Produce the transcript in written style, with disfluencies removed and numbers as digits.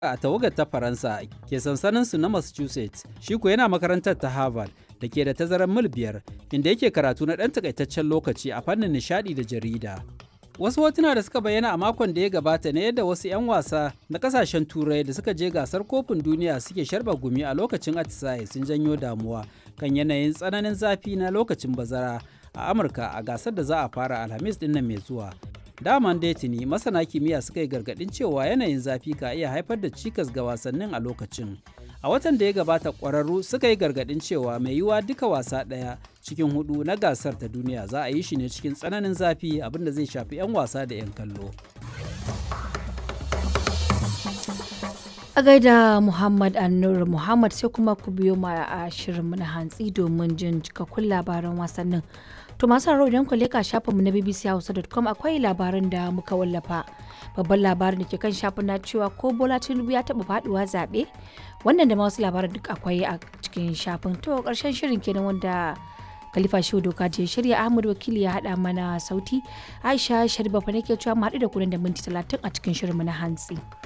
a tawagar ta Faransa ke sansaninsu na Massachusetts, shi ko yana makarantar ta Harvard da ke da tazarar mil 5 inda yake karatu na ɗan takaitaccen lokaci a fannin nishaɗi da jarida. Wasu hotuna da suka bayyana a makon da ya gabata ne yadda wasu 'yan wasa na kasashen turai da suka je gasar kofin duniya suke sharba gumi a lokacin atisaye sun janyo damuwa kan yanayin tsananin zafi na lokacin bazara a Amurka a gasar da za a fara Alhamis ɗin nan mai zuwa. Daman dai tuni masana kimiyya suka yi gargaɗin cewa yanayin zafi ka iya haifar da cikas ga wasannin a lokacin. A watan da ya gabata ƙwararru suka yi gargaɗin cewa mai yiwuwa duka wasa ɗaya cikin 4 na gasar ta duniya za a yi shi ne cikin tsananin zafi, abinda zai shafi 'yan wasa da 'yan kallo. A gaida Muhammad Annur Muhammad, sai kuma ku biyo ma a shirinmu na hantsi domin jin cikakkun labaran wasannin. To masu sauraro idan ku leka shafinmu na bbchausa.com akwai labaran da muka wallafa. Babban labarin da ke kan shafin na cewa ko Bola Tinubu ya taɓa faɗuwa zaɓe. Wannan da ma wasu labaran duk akwai a cikin shafin. To ƙarshen shirin kenan wanda Khalifa Shehu Doka je shirya, Ahmad Wakili ya haɗa mana sauti. Aisha Sharifa fa nake cewa mu haɗu da ku da minti 30 a cikin shirinmu na hantsi.